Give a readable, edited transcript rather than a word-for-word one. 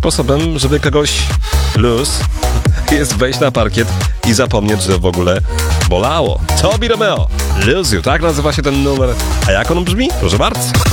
sposobem, żeby kogoś lose jest wejść na parkiet i zapomnieć, że w ogóle bolało. Tobi Romeo, Lose You, tak nazywa się ten numer. A jak on brzmi? Proszę bardzo.